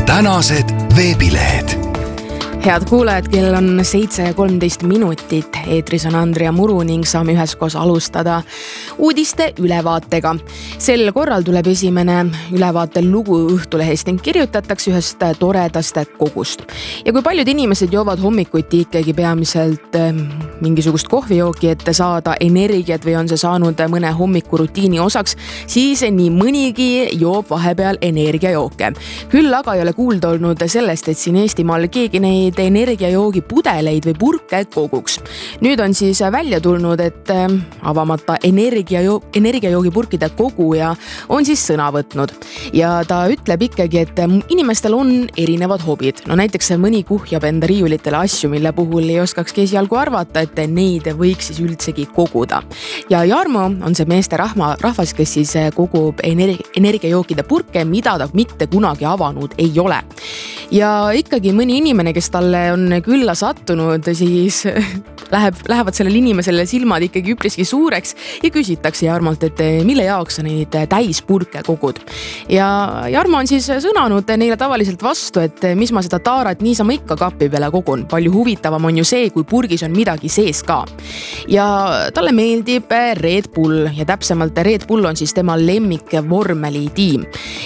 tänased veebilehed. Head kuulajad, kell on 7:13. Eetris on Andrea Muru ning saame üheskoos alustada uudiste ülevaatega. Sel korral tuleb esimene ülevaate lugu Õhtulehest ning kirjutatakse ühest toredast kogust. Ja kui paljud inimesed joovad hommikuti ikkagi peamiselt mingisugust kohvijooki, et saada energiat või on see saanud mõne hommikurutiini osaks, siis nii mõnigi joob vahepeal energiajooke. Küll aga ei ole kuulda olnud sellest, et siin Eestimaal keegi neid energiajoogi pudeleid või purke koguks. Nüüd on siis välja tulnud, et avamata energiajoogi purkide koguja on siis sõna võtnud. Ja ta ütleb ikkagi, et inimestel on erinevad hobid. No näiteks mõni kuhjab enda riiulitele asju, mille puhul ei oskakski esialgu arvata, et neid võiks siis üldsegi koguda. Ja Jarmo on see meeste rahvas, kes siis kogub energiajookide purke, mida ta mitte kunagi avanud ei ole. Ja ikkagi mõni inimene, kes talle on külla sattunud, siis lähevad sellele inimesele silmad ikkagi üpriski suureks ja küsitakse Jarmolt, et mille jaoks sa neid täispurke kogud. Ja Jarmo on siis sõnanud neile tavaliselt vastu, et mis ma seda taarat niisama ikka kapi peale kogun. Palju huvitavam on ju see, kui purgis on midagi sees ka. Ja talle meeldib Red Bull ja täpsemalt Red Bull on siis tema lemmik vormelitiim.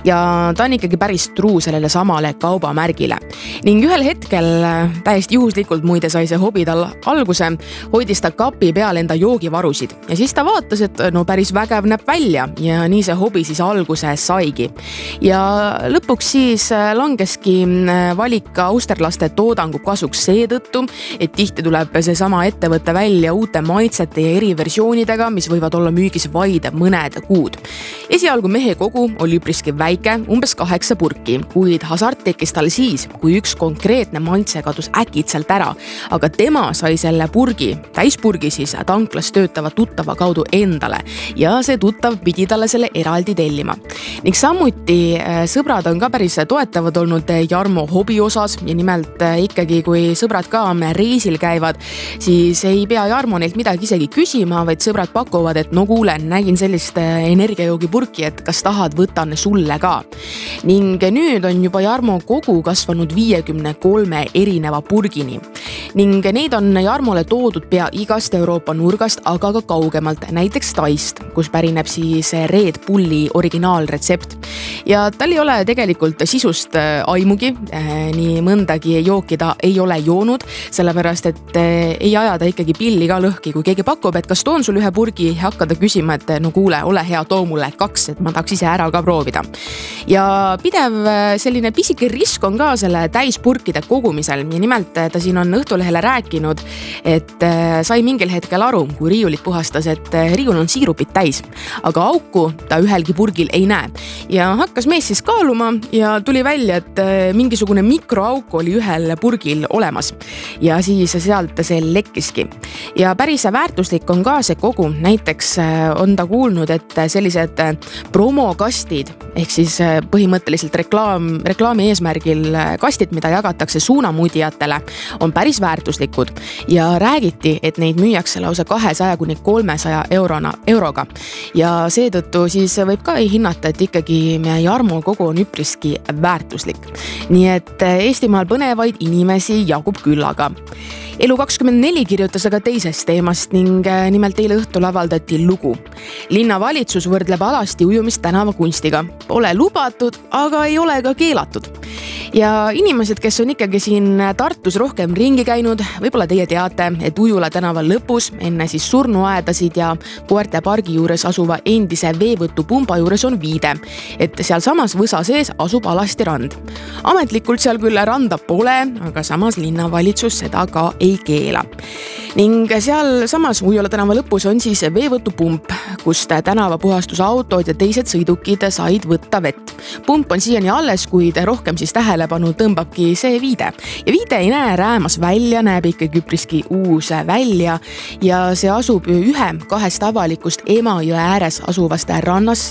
Ja ta on ikkagi päris truu sellele samale kaubamärgile. Ning ühel hetkel täiesti juhuslikult muide sai see hobi tal alguse, hoidis ta kapi peal enda joogivarusid ja siis ta vaatas, et no päris vägev näeb välja ja nii see hobi siis alguse saigi. Ja lõpuks siis langeski valik austerlaste toodangu kasuks seetõttu, et tihti tuleb see sama ettevõte välja uute maitsete ja eriversioonidega, mis võivad olla müügis vaid mõned kuud. Esialgu mehe kogu oli üpriski väike, umbes 8 purki, kuid hasart tekkis tal siis, kui üks konkreetne maitse kadus äkitselt ära, aga tema sai selle purgi, täispurgi siis tanklas töötava tuttava kaudu endale ja see tuttav pidi talle selle eraldi tellima. Ning samuti sõbrad on ka päris toetavad olnud Jarmo hobi osas ja nimelt ikkagi, kui sõbrad ka reisil käivad, siis ei pea Jarmo neilt midagi isegi küsima, vaid sõbrad pakuvad, et no kuule, nägin sellist energiajoogipurki, et kas tahad, võtan sulle ka. Ning nüüd on juba Jarmo kogu kasvanud 53 erineva purgini. Ning neid on Jarmole toodud pea igast Euroopa nurgast, aga ka kaugemalt, näiteks Taist, kus pärineb siis Red Bulli originaalretsept. Ja tal ei ole tegelikult sisust aimugi, nii mõndagi jooki ta ei ole joonud, sellepärast et ei aja ta ikkagi pilli ka lõhki, kui keegi pakub, et kas toon sul ühe purgi, hakkada küsima, et no kuule, ole hea, too mulle 2, et ma tahaks ise ära ka proovida. Ja pidev selline pisike risk on ka selle täispurkide kogumisel ja nimelt ta siin on Õhtulehele rääkinud, et sai mingil hetkel aru, kui riiulit puhastas, et riiul on siirupit täis, aga auku ta ühelgi purgil ei näe. Ja hakkas mees siis kaaluma ja tuli välja, et mingisugune mikroauk oli ühel purgil olemas ja siis sealt see lekkiski. Ja päris väärtuslik on ka see kogu, näiteks on ta kuulnud, et sellised promokastid ehk siis põhimõtteliselt reklaami eesmärgil kastid, mida jagatakse suunamudijatele, on päris väärtuslikud ja räägiti, et neid müüakse lausa 200–300 euroga. Ja seetõttu siis võib ka hinnata, et ikkagi Jarmo kogu on üpriski väärtuslik. Nii et Eestimaal põnevaid inimesi jagub küllaga. Elu24 kirjutas aga teisest teemast ning nimelt eile õhtul avaldati lugu. Linnavalitsus võrdleb alasti ujumist tänavakunstiga. Pole lubatud, aga ei ole ka keelatud. Ja inimesed, kes on ikkagi siin Tartus rohkem ringi käinud, võib-olla teie teate, et Ujula tänava lõpus enne siis surnuaedasid ja koerte pargi juures asuva endise veevõtupumba juures on viide, et seal samas võsa sees asub alasti rand. Ametlikult seal küll randa pole, aga samas linnavalitsus seda ka ei keela. Ning seal samas Ujula tänava lõpus on siis veevõtupump, kust tänavapuhastusautoid ja teised sõidukid said võtta vett. Pump on siiani alles, kuid rohkem siis tähelepanu tõmbabki see viide. Ja viide ei näe räämas välja, näeb ikkagi üpriski uus välja ja see asub 2 avalikust Emajõe ääres asuvast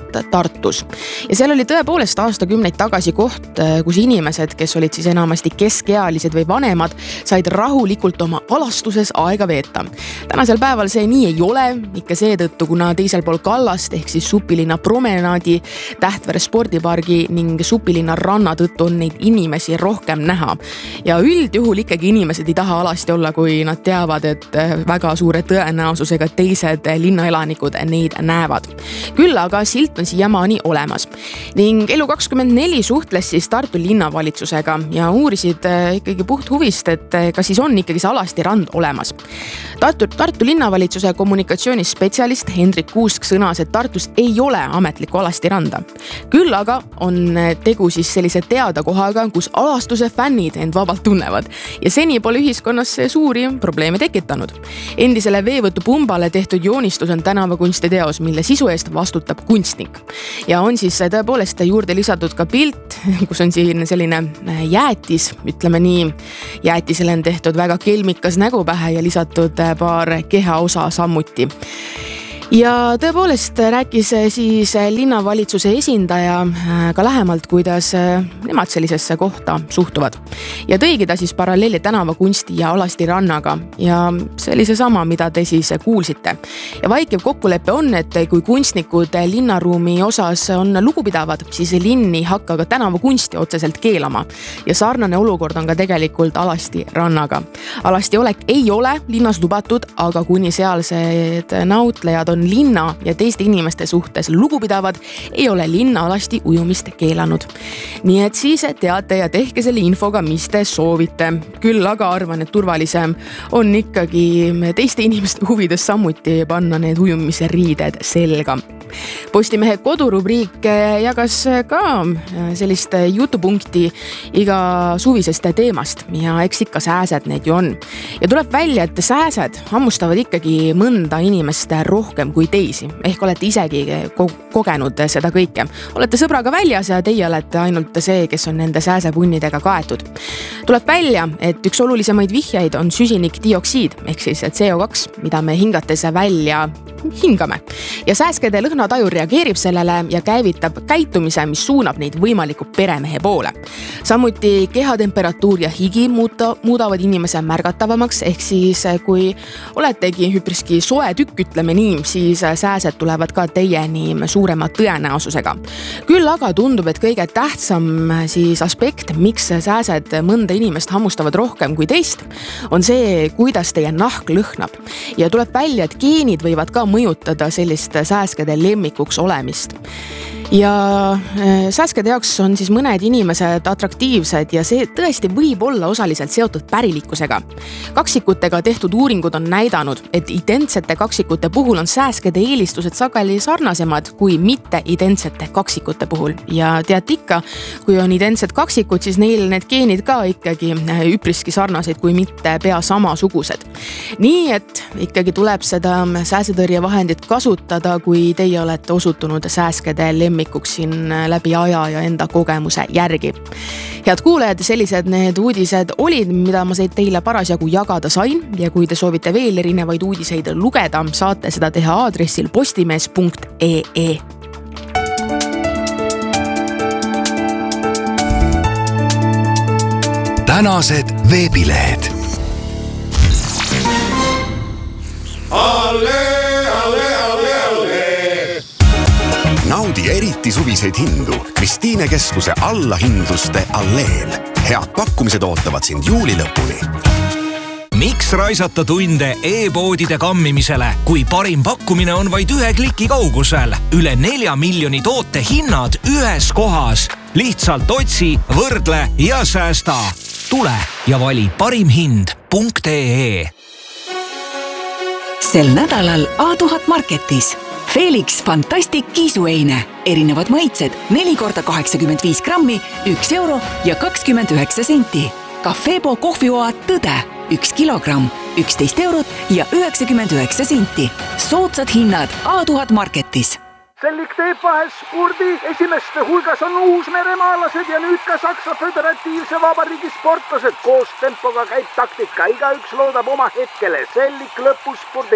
nimelt Tartus. Ja seal oli tõepoolest aastakümneid tagasi koht, kus inimesed, kes olid siis enamasti keskealised või vanemad, said rahulikult oma alastuses aega veeta. Tänasel päeval see nii ei ole, ikka seetõttu, kuna teisel pool kallast ehk siis Supilinna promenaadi, Tähtvere spordipargi ning Supilinna ranna tõttu on neid inimesi rohkem näha. Ja üldjuhul ikkagi inimesed ei taha alasti olla, kui nad teavad, et väga suure tõenäosusega teised linnaelanikud neid näevad. Küll aga silt on siiamaani olemas. Ning Elu24 suhtles siis Tartu linnavalitsusega ja uurisid ikkagi puht huvist, et kas siis on ikkagi see alasti rand olemas. Tartu linnavalitsuse kommunikatsioonispetsialist Hendrik Kuusk sõnas, et Tartus ei ole ametlikku alasti randa. Küll aga on tegu siis sellise teada kohaga, kus alastuse fännid end vabalt tunnevad ja seni pole ühiskonnas suuri probleeme tekitanud. Endisele veevõtupumbale tehtud joonistus on tänavakunsti teos, mille sisu eest vastutab kunstnik. Ja on siis tõepoolest juurde lisatud ka pilt, kus on siin selline jäätis, ütleme nii, jäätisele on tehtud väga kelmikas nägu pähe ja lisatud paar kehaosa sammuti. Ja tõepoolest rääkis siis linnavalitsuse esindaja ka lähemalt, kuidas nemad sellisesse kohta suhtuvad. Ja tõigi ta siis paralleeli tänavakunsti ja alasti rannaga ja see oli seesama, mida te siis kuulsite. Ja vaikiv kokkulepe on, et kui kunstnikud linnaruumi osas on lugupidavad, siis linn ei hakka ka tänavakunsti otseselt keelama. Ja sarnane olukord on ka tegelikult alasti rannaga. Alasti olek ei ole linnas lubatud, aga kuni sealsed nautlejad on linna ja teiste inimeste suhtes lugupidavad, ei ole linna alasti ujumist keelanud. Nii et siis teate ja tehke selle infoga, mis te soovite. Küll aga arvan, et turvalisem on ikkagi teiste inimeste huvides sammuti panna need ujumise riided selga. Postimehe kodurubriik jagas ka sellist jutupunkti iga suvisest teemast ja eks ikka sääsed need ju on. Ja tuleb välja, et sääsed hammustavad ikkagi mõnda inimest rohkem kui teisi. Ehk olete isegi kogenud seda kõike. Olete sõbraga väljas ja teie olete ainult see, kes on nende sääsepunnidega kaetud. Tuleb välja, et üks olulisemaid vihjaid on süsinikdioksiid ehk siis CO2, mida me hingates välja hingame. Ja sääskede lõhnataju reageerib sellele ja käivitab käitumise, mis suunab neid võimaliku peremehe poole. Samuti kehatemperatuur ja higi muudavad inimese märgatavamaks, ehk siis kui oletegi üpriski soe tükk, ütleme nii, siis sääsed tulevad ka teieni suurema tõenäosusega. Küll aga tundub, et kõige tähtsam siis aspekt, miks sääsed mõnda inimest hammustavad rohkem kui teist, on see, kuidas teie nahk lõhnab. Ja tuleb välja, et geenid võivad ka mõjutada sellist sääskede lemmikuks olemist. Ja sääskede jaoks on siis mõned inimesed atraktiivsed ja see tõesti võib olla osaliselt seotud pärilikkusega. Kaksikutega tehtud uuringud on näidanud, et identsete kaksikute puhul on sääskede eelistused sageli sarnasemad kui mitte identsete kaksikute puhul. Ja tead ikka, kui on identsed kaksikud, siis neil need geenid ka ikkagi üpriski sarnaseid kui mitte pea samasugused. Nii et ikkagi tuleb seda sääsetõrjevahendit kasutada, kui teie olete osutunud sääskede lemmikuks siin läbi aja ja enda kogemuse järgi. Head kuulajad, sellised need uudised olid, mida ma teile parasjagu jagada sain ja kui te soovite veel erinevaid uudiseid lugeda, saate seda teha aadressil postimees.ee. Tänased veebilehed. Naudi eriti suviseid hindu Kristiine keskuse allahindluste alleel. Head pakkumised ootavad sind juuli lõpuni. Miks raisata tunde e-poodide kammimisele, kui parim pakkumine on vaid 1 kliki kaugusel? Üle 4 miljoni toote hinnad ühes kohas. Lihtsalt otsi, võrdle ja säästa. Tule ja vali parimhind.ee. Sel nädalal A1000 Marketis Felix Fantastic kiisueine. Erinevad maitsed 4 × 85 grammi, 1 euro ja 29 senti. Cafebo kohvioad Tõde 1 kilogramm, 11 eurot ja 99 senti. Soodsad hinnad A1000 Marketis. Sellik teeb vahel spordi. Esimeste hulgas on uusmeremaalased ja nüüd ka Saksa Föderatiivse Vabariigi sportlased. Koos tempoga käib taktika. Igaüks loodab oma hetkele. Sellik lõpuspordile.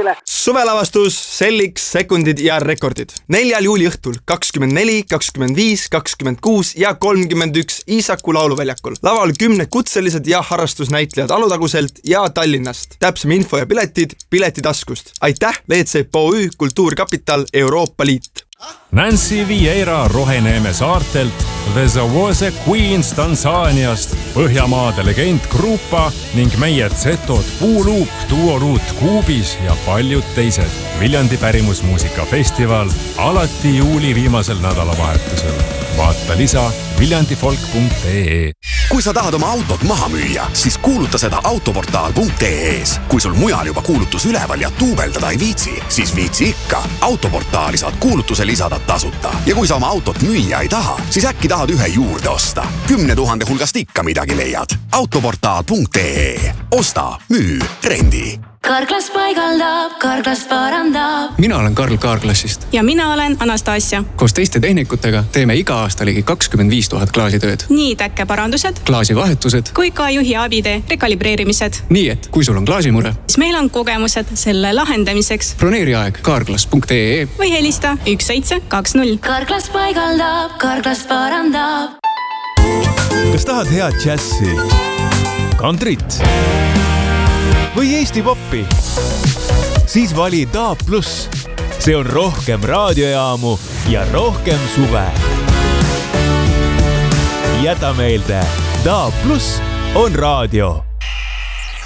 Suvelavastus, Sellix, Sekundid ja Rekordid. 4. juuli õhtul 24, 25, 26 ja 31 Iisaku lauluväljakul. Laval 10 kutselised ja harrastusnäitlejad Alutaguselt ja Tallinnast. Täpsem info ja piletid Piletitaskust. Aitäh, WC OÜ, Kultuurkapital, Euroopa Liit. Nancy Vieira Roheneeme saartelt, The Zawose Queens Tansaaniast, Põhjamaade legend Grupa ning meie Zetod Puuluup, Duoruut Kuubis ja paljud teised. Viljandi pärimusmuusikafestival alati juuli viimasel nädalavahetusel. Vaata lisa viljandifolk.ee. Kui sa tahad oma autot maha müüa, siis kuuluta seda autoportaal.ee-s. Kui sul mujal juba kuulutus üleval ja tuubeldada ei viitsi, siis viitsi ikka. Autoportaali saad kuulutuse lisada tasuta. Ja kui sa oma autot müüa ei taha, siis äkki tahad ühe juurde osta. 10 000 hulgast ikka midagi leiad. Autoportaal.ee. Osta, müü, rendi. Karklas paigaldab, Karklas parandab. Mina olen Karl Kaarklassist. Ja mina olen Anastasia. Koos teiste tehnikutega teeme iga aasta ligi 25 000 klaasitööd. Nii täkkeparandused, klaasivahetused kui ka juhi abide rekalibreerimised. Nii et kui sul on klaasimure, siis meil on kogemused selle lahendamiseks. Broneeri aeg karklas.ee või helista 1720. Karklas paigaldab, Karklas parandab. Kas tahad head džässi, kantrit või Eesti poppi? Siis vali DAB+. See on rohkem raadiojaamu ja rohkem suve. Jäta meelde, DAB+ on raadio.